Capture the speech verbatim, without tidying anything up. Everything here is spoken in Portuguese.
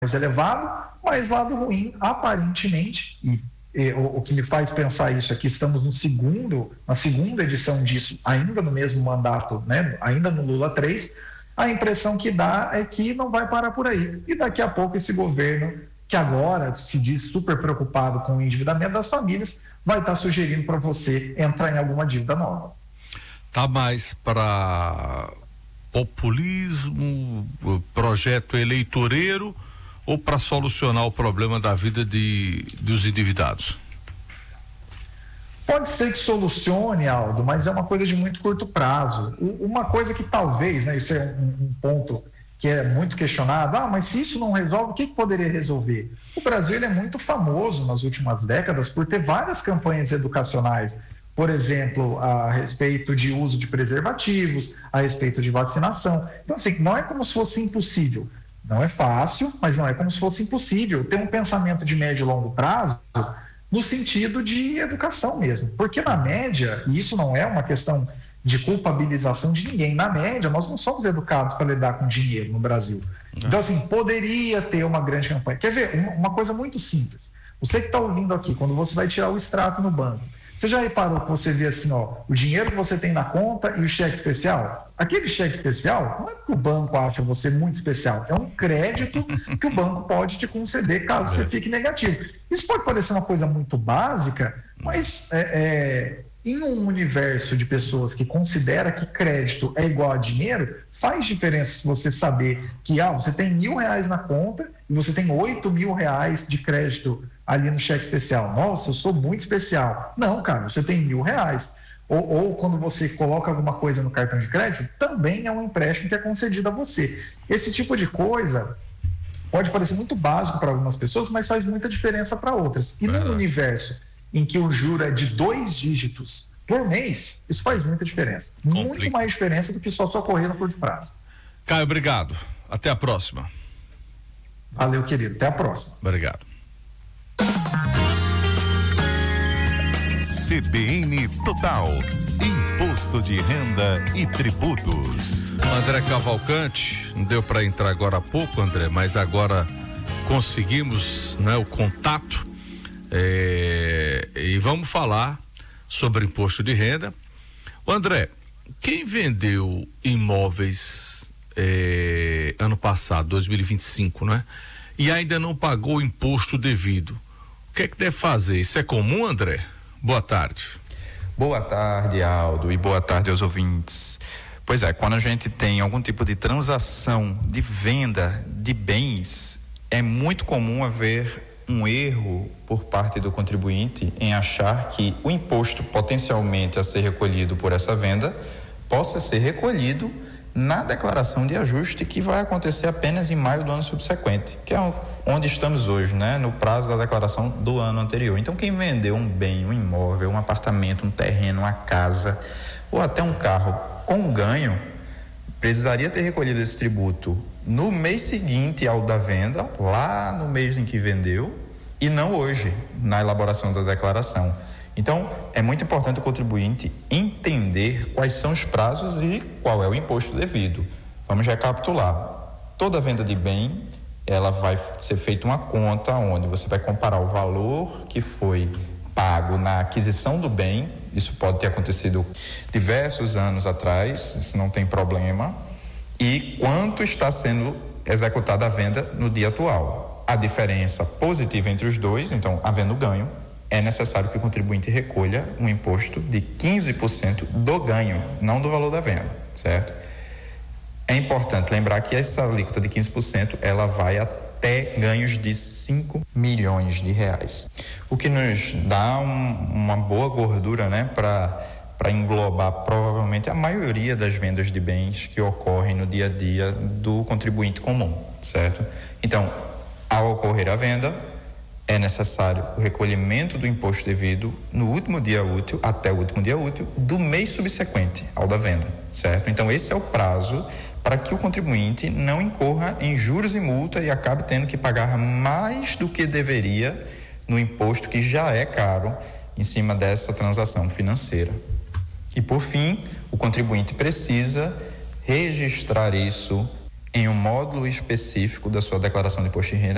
elevado, mas lado ruim, aparentemente, e, e o, o que me faz pensar isso é que estamos no segundo, na segunda edição disso, ainda no mesmo mandato, né, ainda no Lula três, a impressão que dá é que não vai parar por aí. E daqui a pouco esse governo, que agora se diz super preocupado com o endividamento das famílias, vai estar sugerindo para você entrar em alguma dívida nova. Tá mais para populismo, projeto eleitoreiro, ou para solucionar o problema da vida de, dos endividados? Pode ser que solucione, Aldo, mas é uma coisa de muito curto prazo. Uma coisa que talvez, né, esse é um, um ponto que é muito questionado, ah, mas se isso não resolve, o que, que poderia resolver? O Brasil ele é muito famoso nas últimas décadas por ter várias campanhas educacionais, por exemplo, a respeito de uso de preservativos, a respeito de vacinação. Então, assim, não é como se fosse impossível. Não é fácil, mas não é como se fosse impossível ter um pensamento de médio e longo prazo no sentido de educação mesmo. Porque na média, e isso não é uma questão de culpabilização de ninguém, na média nós não somos educados para lidar com dinheiro no Brasil. Então assim, poderia ter uma grande campanha. Quer ver? Uma, uma coisa muito simples. Você que está ouvindo aqui, quando você vai tirar o extrato no banco, você já reparou que você vê assim, ó, o dinheiro que você tem na conta e o cheque especial? Aquele cheque especial não é porque o banco acha você muito especial, é um crédito que o banco pode te conceder caso você fique negativo. Isso pode parecer uma coisa muito básica, mas é, é, em um universo de pessoas que considera que crédito é igual a dinheiro, faz diferença se você saber que ah, você tem mil reais na conta e você tem oito mil reais de crédito ali no cheque especial. Nossa, eu sou muito especial. Não, cara, você tem mil reais. Ou, ou quando você coloca alguma coisa no cartão de crédito, também é um empréstimo que é concedido a você. Esse tipo de coisa pode parecer muito básico para algumas pessoas, mas faz muita diferença para outras. E no universo em que o juro é de dois dígitos por mês, isso faz muita diferença. Complica. Muito mais diferença do que só socorrer no curto prazo. Caio, obrigado. Até a próxima. Valeu, querido. Até a próxima. Obrigado. C B N Total, Imposto de Renda e Tributos. André Cavalcante, não deu para entrar agora há pouco, André, mas agora conseguimos, né, o contato, é, e vamos falar sobre imposto de renda. O André, quem vendeu imóveis é, ano passado, dois mil e vinte e cinco, né, e ainda não pagou o imposto devido, o que é que deve fazer? Isso é comum, André? Boa tarde. Boa tarde, Aldo, e boa tarde aos ouvintes. Pois é, quando a gente tem algum tipo de transação de venda de bens, é muito comum haver um erro por parte do contribuinte em achar que o imposto potencialmente a ser recolhido por essa venda possa ser recolhido na declaração de ajuste que vai acontecer apenas em maio do ano subsequente, que é onde estamos hoje, né? No prazo da declaração do ano anterior. Então, quem vendeu um bem, um imóvel, um apartamento, um terreno, uma casa ou até um carro com ganho, precisaria ter recolhido esse tributo no mês seguinte ao da venda, lá no mês em que vendeu, e não hoje, na elaboração da declaração. Então, é muito importante o contribuinte entender quais são os prazos e qual é o imposto devido. Vamos recapitular. Toda venda de bem, ela vai ser feita uma conta onde você vai comparar o valor que foi pago na aquisição do bem, isso pode ter acontecido diversos anos atrás, isso não tem problema, e quanto está sendo executada a venda no dia atual. A diferença positiva entre os dois, então, havendo ganho, é necessário que o contribuinte recolha um imposto de quinze por cento do ganho, não do valor da venda, certo? É importante lembrar que essa alíquota de quinze por cento, ela vai até ganhos de cinco milhões de reais, o que nos dá um, uma boa gordura, né, para para englobar provavelmente a maioria das vendas de bens que ocorrem no dia a dia do contribuinte comum, certo? Então, ao ocorrer a venda, é necessário o recolhimento do imposto devido no último dia útil, até o último dia útil, do mês subsequente ao da venda, certo? Então, esse é o prazo para que o contribuinte não incorra em juros e multa e acabe tendo que pagar mais do que deveria no imposto que já é caro em cima dessa transação financeira. E, por fim, o contribuinte precisa registrar isso em um módulo específico da sua declaração de imposto de renda